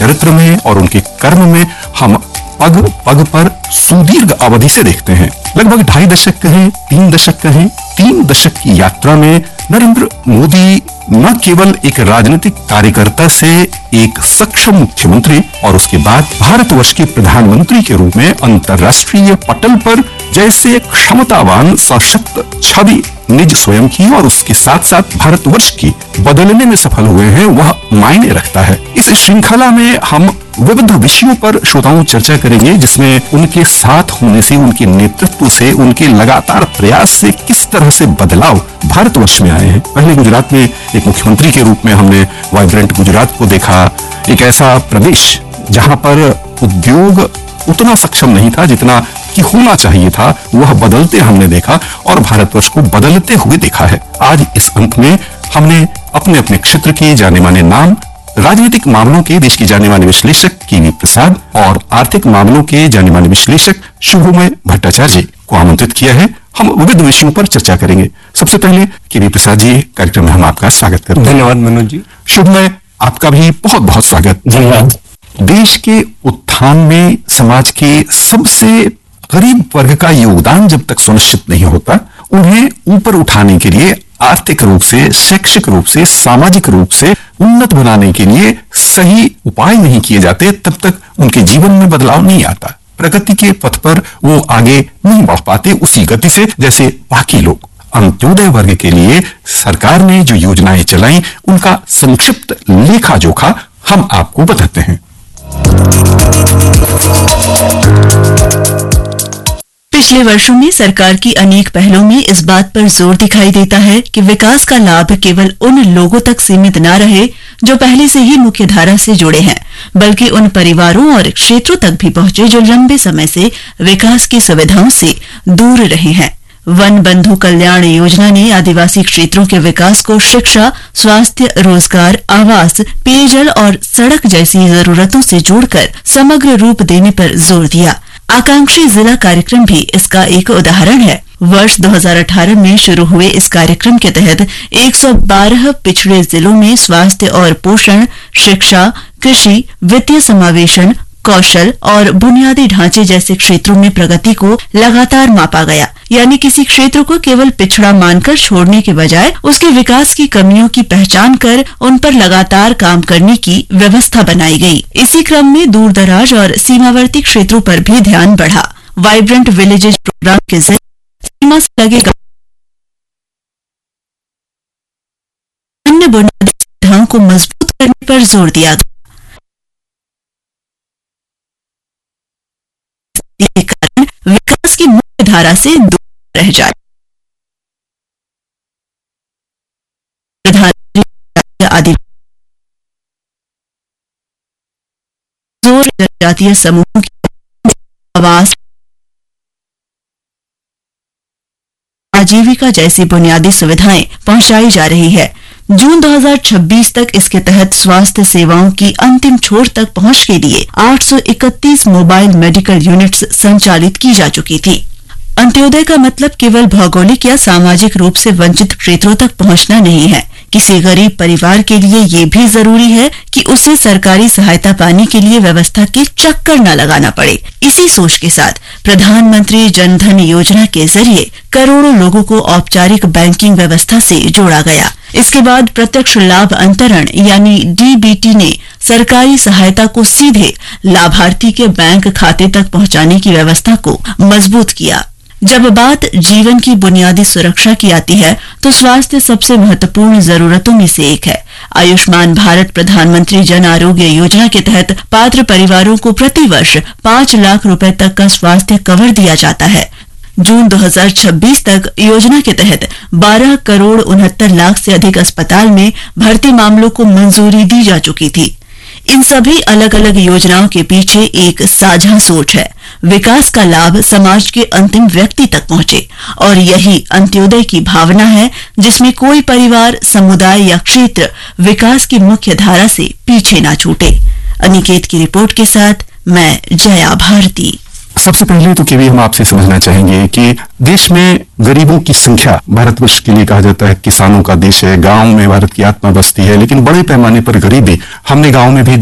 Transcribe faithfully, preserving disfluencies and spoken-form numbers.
चरित्र में और उनके कर्म में हम पग पग पर सुदीर्घ अवधि से देखते हैं। लगभग ढाई दशक कहें, तीन दशक कहें, तीन दशक की यात्रा में नरेंद्र मोदी न केवल एक राजनीतिक कार्यकर्ता से एक सक्षम मुख्यमंत्री और उसके बाद भारतवर्ष के प्रधानमंत्री के रूप में अंतर्राष्ट्रीय पटल पर जैसे क्षमतावान सशक्त छवि निज स्वयं की और उसके साथ साथ भारतवर्ष की बदलने में सफल हुए हैं, वह मायने रखता है। इस श्रृंखला में हम विविध विषयों पर श्रोताओं चर्चा करेंगे, जिसमें उनके साथ होने से, उनके नेतृत्व से, उनके लगातार प्रयास से किस तरह से बदलाव भारतवर्ष में आए हैं। पहले गुजरात में एक मुख्यमंत्री के रूप में हमने वाइब्रेंट गुजरात को देखा, एक ऐसा प्रदेश जहां पर उद्योग उतना सक्षम नहीं था जितना कि होना चाहिए था, वह बदलते हमने देखा और भारतवर्ष को बदलते हुए देखा है। आज इस अंक में हमने अपने अपने क्षेत्र के जाने माने नाम, राजनीतिक मामलों के देश के जाने माने विश्लेषक केवी प्रसाद और आर्थिक मामलों के जाने माने विश्लेषक शुभमय भट्टाचार्य जी को आमंत्रित किया है। हम विविध विषयों पर चर्चा करेंगे। सबसे पहले केवी प्रसाद जी, कार्यक्रम में हम आपका स्वागत करते हैं। धन्यवाद मनोज जी। शुभमय, आपका भी बहुत बहुत स्वागत। धन्यवाद। देश के उत्थान में समाज के सबसे गरीब वर्ग का योगदान जब तक सुनिश्चित नहीं होता, उन्हें ऊपर उठाने के लिए आर्थिक रूप से, शैक्षिक रूप से, सामाजिक रूप से उन्नत बनाने के लिए सही उपाय नहीं किए जाते, तब तक उनके जीवन में बदलाव नहीं आता। प्रगति के पथ पर वो आगे नहीं बढ़ पाते उसी गति से जैसे बाकी लोग। अंत्योदय वर्ग के लिए सरकार ने जो योजनाएं चलाई, उनका संक्षिप्त लेखा जोखा हम आपको बताते हैं। पिछले वर्षों में सरकार की अनेक पहलों में इस बात पर जोर दिखाई देता है कि विकास का लाभ केवल उन लोगों तक सीमित न रहे जो पहले से ही मुख्य धारा से जुड़े हैं, बल्कि उन परिवारों और क्षेत्रों तक भी पहुंचे जो लंबे समय से विकास की सुविधाओं से दूर रहे हैं। वन बंधु कल्याण योजना ने आदिवासी क्षेत्रों के विकास को शिक्षा, स्वास्थ्य, रोजगार, आवास, पेयजल और सड़क जैसी जरूरतों से जोड़कर समग्र रूप देने पर जोर दिया। आकांक्षी जिला कार्यक्रम भी इसका एक उदाहरण है। वर्ष दो हज़ार अठारह में शुरू हुए इस कार्यक्रम के तहत एक सौ बारह पिछड़े जिलों में स्वास्थ्य और पोषण, शिक्षा, कृषि, वित्तीय समावेशन, कौशल और बुनियादी ढांचे जैसे क्षेत्रों में प्रगति को लगातार मापा गया। यानी किसी क्षेत्र को केवल पिछड़ा मानकर छोड़ने के बजाय उसके विकास की कमियों की पहचान कर उन पर लगातार काम करने की व्यवस्था बनाई गई। इसी क्रम में दूर दराज और सीमावर्ती क्षेत्रों पर भी ध्यान बढ़ा। वाइब्रेंट विलेजेस प्रोग्राम के जरिए सीमा से लगे अन्य बुनियादी सुविधाओं को मजबूत करने पर जोर दिया गया। इसके कारण विकास की मुख्य धारा से दूर रह जाए। प्रधानमंत्री आदिवासी जनजातीय समूहों की आवास, आजीविका जैसी बुनियादी सुविधाएं पहुंचाई जा रही है। जून दो हज़ार छब्बीस तक इसके तहत स्वास्थ्य सेवाओं की अंतिम छोर तक पहुंच के लिए आठ सौ इकतीस मोबाइल मेडिकल यूनिट्स संचालित की जा चुकी थी। अंत्योदय का मतलब केवल भौगोलिक या सामाजिक रूप से वंचित क्षेत्रों तक पहुंचना नहीं है। किसी गरीब परिवार के लिए ये भी जरूरी है कि उसे सरकारी सहायता पाने के लिए व्यवस्था के चक्कर न लगाना पड़े। इसी सोच के साथ प्रधानमंत्री जन धन योजना के जरिए करोड़ों लोगों को औपचारिक बैंकिंग व्यवस्था से जोड़ा गया। इसके बाद प्रत्यक्ष लाभ अंतरण यानी डी बी टी ने सरकारी सहायता को सीधे लाभार्थी के बैंक खाते तक पहुंचाने की व्यवस्था को मजबूत किया। जब बात जीवन की बुनियादी सुरक्षा की आती है तो स्वास्थ्य सबसे महत्वपूर्ण जरूरतों में से एक है। आयुष्मान भारत प्रधानमंत्री जन आरोग्य योजना के तहत पात्र परिवारों को प्रति वर्ष पांच लाख रुपए तक का स्वास्थ्य कवर दिया जाता है। जून दो हज़ार छब्बीस तक योजना के तहत बारह करोड़ उनहत्तर लाख से अधिक अस्पताल में भर्ती मामलों को मंजूरी दी जा चुकी थी। इन सभी अलग अलग योजनाओं के पीछे एक साझा सोच है, विकास का लाभ समाज के अंतिम व्यक्ति तक पहुंचे। और यही अंत्योदय की भावना है, जिसमें कोई परिवार, समुदाय या क्षेत्र विकास की मुख्य धारा से पीछे ना छूटे। अनिकेत की रिपोर्ट के साथ मैं जया भारती। सबसे पहले तो केवी हम आपसे समझना चाहेंगे कि देश में गरीबों की संख्या, भारतवर्ष के लिए कहा जाता है किसानों का देश है, गांव में भारत की आत्मा बसती है, लेकिन बड़े पैमाने पर गरीबी हमने गांव में भी